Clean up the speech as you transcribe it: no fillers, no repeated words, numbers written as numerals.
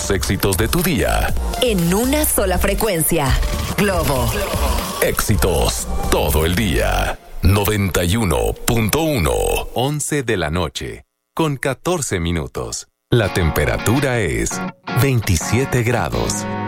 Los éxitos de tu día. En una sola frecuencia. Globo. Éxitos todo el día. 91.1. 11 de la noche. Con 14 minutos. La temperatura es 27 grados.